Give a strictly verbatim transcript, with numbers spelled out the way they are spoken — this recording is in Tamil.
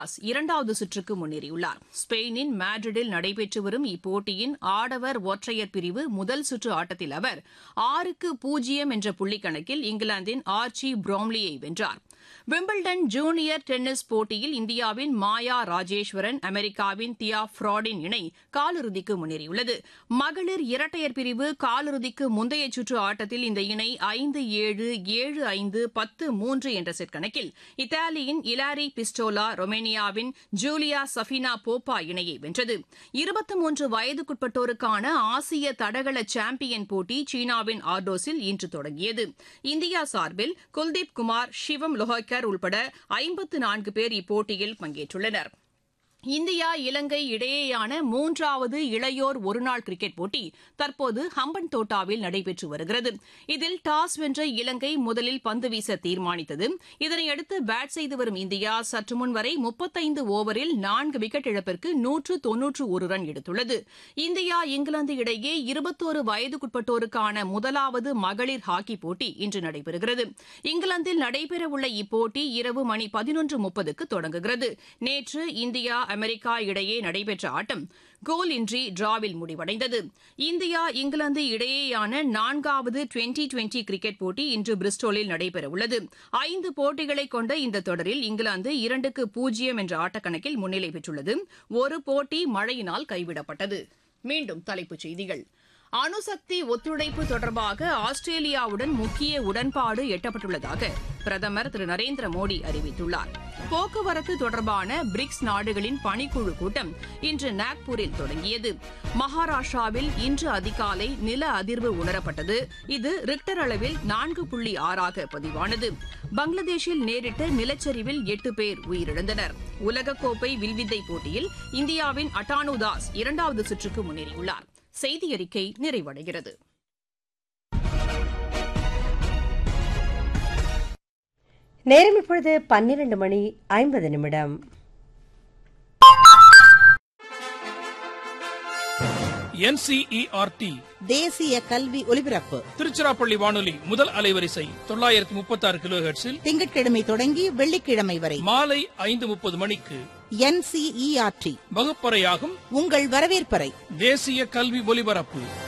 இரண்டாவது சுற்றுக்கு முன்னேறியுள்ளார். ஸ்பெயினின் மேட்ரிடில் நடைபெற்று வரும் இப்போட்டியின் ஆடவர் ஒற்றையர் பிரிவு முதல் சுற்று ஆட்டத்தில் அவர் ஆறுக்கு பூஜ்ஜியம் என்ற புள்ளிக்கணக்கில் இங்கிலாந்தின் ஆர்ச்சி ப்ரோம்லியை வென்றார். விம்பிள்டன் ஜூனியர் டென்னிஸ் போட்டியில் இந்தியாவின் மாயா ராஜேஸ்வரன், அமெரிக்காவின் தியா ஃப்ராடின் இணை காலிறுதிக்கு முன்னேறியுள்ளது. மகளிர் இரட்டையர் பிரிவு காலிறுதிக்கு முந்தைய சுற்று ஆட்டத்தில் இந்த இணை ஐந்து ஏழு, ஏழு ஐந்து, பத்து மூன்று என்ற செட் கணக்கில் இத்தாலியின் இலாரி பிஸ்டோலா, ரொமேனியாவின் ஜூலியா சஃபினா போப்பா இணையை வென்றது. இருபத்தி மூன்று வயதுக்குட்பட்டோருக்கான ஆசிய தடகள சாம்பியன் போட்டி சீனாவின் ஆர்டோஸில் இன்று தொடங்கியது. இந்தியா சார்பில் குல்தீப் குமார், சிவம் லோஹக்கர் உள்பட ஐம்பத்து நான்கு பேர் இப்போட்டியில் பங்கேற்றுள்ளனர். இந்தியா இலங்கை இடையேயான மூன்றாவது இளையோர் ஒருநாள் கிரிக்கெட் போட்டி தற்போது ஹம்பன் தோட்டாவில் நடைபெற்று வருகிறது. இதில் டாஸ் வென்ற இலங்கை முதலில் பந்து வீச தீர்மானித்தது. இதனையடுத்து பேட் செய்து வரும் இந்தியா சற்று முன் வரை முப்பத்தைந்து ஓவரில் நான்கு விக்கெட் இழப்பிற்கு நூற்று தொன்னூற்று ஒரு ரன் எடுத்துள்ளது. இந்தியா இங்கிலாந்து இடையே இருபத்தோரு வயதுக்குட்பட்டோருக்கான முதலாவது மகளிர் ஹாக்கி போட்டி இன்று நடைபெறுகிறது. இங்கிலாந்தில் நடைபெறவுள்ள இப்போட்டி இரவு மணி பதினொன்று முப்பதுக்கு தொடங்குகிறது. நேற்று இந்தியா அமெரிக்கா இடையே நடைபெற்ற ஆட்டம் கோல் இன்றி டிராவில் முடிவடைந்தது. இந்தியா இங்கிலாந்து இடையேயான நான்காவது டுவெண்டி டுவெண்டி கிரிக்கெட் போட்டி இன்று பிரிஸ்டோலில் நடைபெறவுள்ளது. ஐந்து போட்டிகளை கொண்ட இந்த தொடரில் இங்கிலாந்து இரண்டுக்கு பூஜ்ஜியம் என்ற ஆட்டக்கணக்கில் முன்னிலை பெற்றுள்ளது. ஒரு போட்டி மழையினால் கைவிடப்பட்டது. மீண்டும் தலைப்புச் செய்திகள். அணுசக்தி ஒத்துழைப்பு தொடர்பாக ஆஸ்திரேலியாவுடன் முக்கிய உடன்பாடு எட்டப்பட்டுள்ளதாக பிரதமர் திரு நரேந்திர மோடி அறிவித்துள்ளார். போக்குவரத்து தொடர்பான பிரிக்ஸ் நாடுகளின் பணிக்குழு கூட்டம் இன்று நாக்பூரில் தொடங்கியது. மகாராஷ்டிராவில் இன்று அதிகாலை நில அதிர்வு உணரப்பட்டது. இது ரிக்டர் அளவில் நான்கு புள்ளி ஆறாக பதிவானது. பங்களாதேஷில் நேரிட்ட நிலச்சரிவில் எட்டு பேர் உயிரிழந்தனர். உலகக்கோப்பை வில்வித்தை போட்டியில் இந்தியாவின் அட்டானு தாஸ் இரண்டாவது சுற்றுக்கு முன்னேறியுள்ளார். செய்தி அறிக்கை நிறைவடைகிறது. நேரம் இப்பொழுது பன்னிரண்டு மணி ஐம்பது நிமிடம். N C E R D தேசிய கல்வி ஒலிபரப்பு திருச்சிராப்பள்ளி வானொலி முதல் அலைவரிசை தொள்ளாயிரத்தி முப்பத்தி ஆறு கிலோ ஹெர்ட்ஸில் திங்கட்கிழமை தொடங்கி வெள்ளிக்கிழமை வரை மாலை ஐந்து முப்பது மணிக்கு N C E R D வகுப்பறையாகும் உங்கள் வரவேற்பறை தேசிய கல்வி ஒலிபரப்பு.